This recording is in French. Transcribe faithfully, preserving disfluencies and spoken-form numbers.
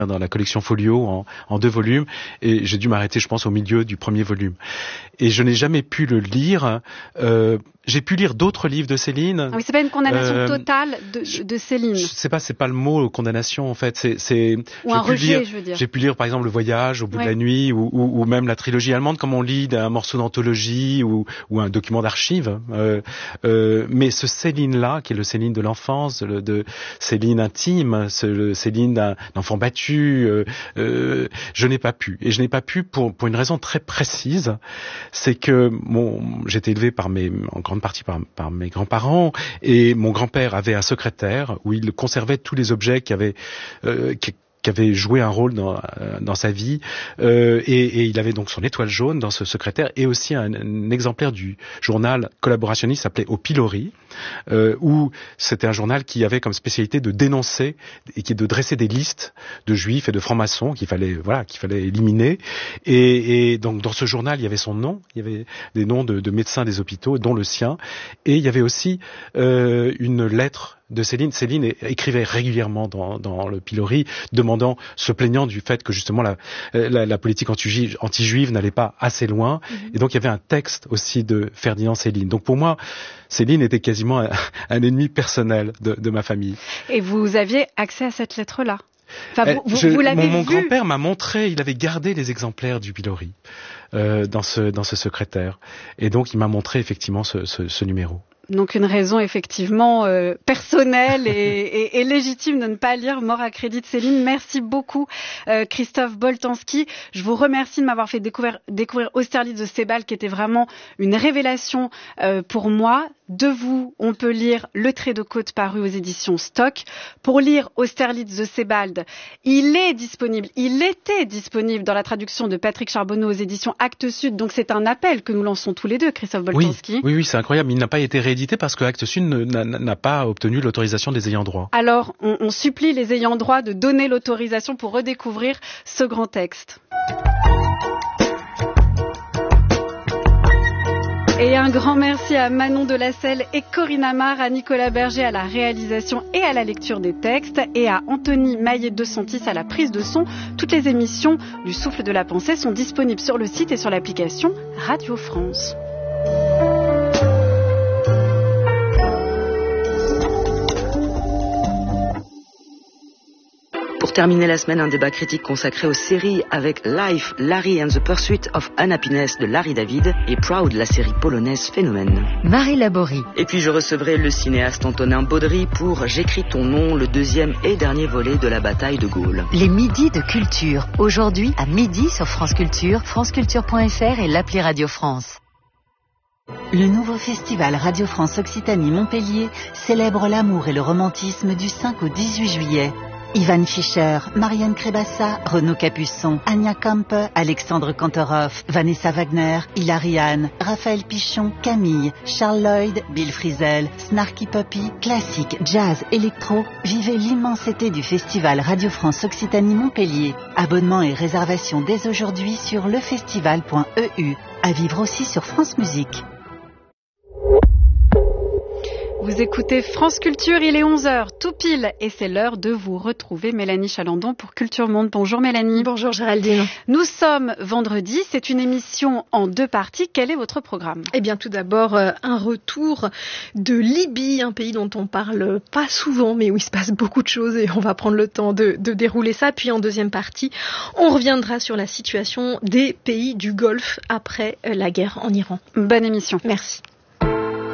dans la collection Folio en, en deux volumes, et j'ai dû m'arrêter, je pense, au milieu du premier volume. Et je n'ai jamais pu le lire. Euh, j'ai pu lire d'autres livres de Céline. Ah oui, c'est pas une condamnation euh, totale de, de Céline. Je sais pas, c'est pas le mot condamnation en fait. C'est, c'est. Ou un rejet, lire, je veux dire. J'ai pu lire par exemple Le Voyage au bout ouais. de la nuit, ou, ou, ou même la trilogie allemande, comme on lit un morceau d'anthologie ou, ou un document d'archives. Euh, euh, mais ce Céline-là, qui est le Céline de l'enfance, le de Céline intime, ce, le Céline d'un enfant battu, euh, euh, je n'ai pas pu. Et je n'ai pas pu pour pour une raison très précise, c'est que mon, j'ai été élevé par mes en grande partie par, par mes grands-parents, et mon grand-père avait un secrétaire où il conservait tous les objets qui avaient euh, qui, qui avait joué un rôle dans, euh, dans sa vie, euh, et, et il avait donc son étoile jaune dans ce secrétaire, et aussi un, un exemplaire du journal collaborationniste qui s'appelait Au Pilori, euh, où c'était un journal qui avait comme spécialité de dénoncer et qui de dresser des listes de juifs et de francs-maçons qu'il fallait voilà qu'il fallait éliminer, et, et donc dans ce journal il y avait son nom, il y avait des noms de, de médecins des hôpitaux dont le sien, et il y avait aussi euh, une lettre de Céline. Céline écrivait régulièrement dans, dans le Pilori, demandant, se plaignant du fait que justement la, la, la politique anti-juive, anti-juive n'allait pas assez loin. Mm-hmm. Et donc il y avait un texte aussi de Ferdinand Céline. Donc pour moi, Céline était quasiment un, un ennemi personnel de, de ma famille. Et vous aviez accès à cette lettre-là? Enfin, vous, Je, vous l'avez mon, mon vu? grand-père m'a montré, il avait gardé les exemplaires du Pilori euh, dans ce dans ce secrétaire, et donc il m'a montré effectivement ce, ce, ce numéro. Donc une raison effectivement euh, personnelle et, et, et légitime de ne pas lire Mort à crédit de Céline. Merci beaucoup euh, Christophe Boltanski. Je vous remercie de m'avoir fait découvrir, découvrir Austerlitz de Sebald, qui était vraiment une révélation euh, pour moi. De vous, on peut lire Le Trait de Côte paru aux éditions Stock. Pour lire Austerlitz de Sebald, il est disponible, il était disponible dans la traduction de Patrick Charbonneau aux éditions Actes Sud. Donc c'est un appel que nous lançons tous les deux, Christophe Boltanski. Oui, oui, oui, c'est incroyable. Il n'a pas été réédité parce que Actes Sud n'a, n'a pas obtenu l'autorisation des ayants droit. Alors, on, on supplie les ayants droit de donner l'autorisation pour redécouvrir ce grand texte. Et un grand merci à Manon Delacelle et Corinne Amar, à Nicolas Berger à la réalisation et à la lecture des textes, et à Anthony Maillet-De Santis à la prise de son. Toutes les émissions du Souffle de la Pensée sont disponibles sur le site et sur l'application Radio France. Pour terminer la semaine, un débat critique consacré aux séries avec Life, Larry and the Pursuit of Unhappiness de Larry David et Proud, la série polonaise Phénomène. Marie Laborie. Et puis je recevrai le cinéaste Antonin Baudry pour J'écris ton nom, le deuxième et dernier volet de la bataille de Gaulle. Les midis de culture. Aujourd'hui, à midi sur France Culture, franceculture point f r et l'appli Radio France. Le nouveau festival Radio France Occitanie Montpellier célèbre l'amour et le romantisme du cinq au dix-huit juillet. Ivan Fischer, Marianne Crébassa, Renaud Capuçon, Anya Kampe, Alexandre Kantorov, Vanessa Wagner, Hilary Hahn, Raphaël Pichon, Camille, Charles Lloyd, Bill Frisell, Snarky Puppy, classique, jazz, électro. Vivez l'immensité du festival Radio France Occitanie Montpellier. Abonnement et réservation dès aujourd'hui sur lefestival point e u. À vivre aussi sur France Musique. Vous écoutez France Culture, il est onze heures, tout pile, et c'est l'heure de vous retrouver Mélanie Chalandon pour Culture Monde. Bonjour Mélanie. Bonjour Géraldine. Nous sommes vendredi, c'est une émission en deux parties. Quel est votre programme ? Eh bien tout d'abord, euh, un retour de Libye, un pays dont on parle pas souvent, mais où il se passe beaucoup de choses, et on va prendre le temps de, de dérouler ça. Puis en deuxième partie, on reviendra sur la situation des pays du Golfe après euh, la guerre en Iran. Bonne émission. Merci.